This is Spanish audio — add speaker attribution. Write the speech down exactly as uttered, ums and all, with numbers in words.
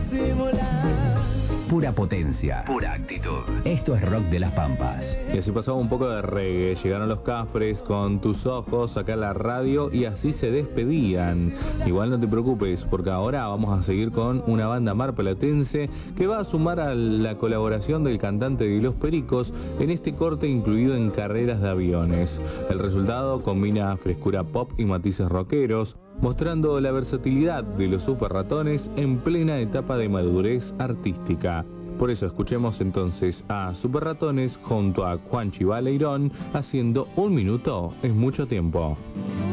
Speaker 1: Pura potencia, pura actitud. Esto es rock de las Pampas.
Speaker 2: Y así pasaba un poco de reggae. Llegaron los Cafres con Tus Ojos, acá en la radio, y así se despedían. Igual no te preocupes, porque ahora vamos a seguir con una banda marplatense que va a sumar a la colaboración del cantante de Los Pericos en este corte incluido en Carreras de Aviones. El resultado combina frescura pop y matices rockeros, mostrando la versatilidad de los Super Ratones en plena etapa de madurez artística. Por eso escuchemos entonces a Super Ratones junto a Juanchi Baleirón haciendo Un Minuto es Mucho Tiempo.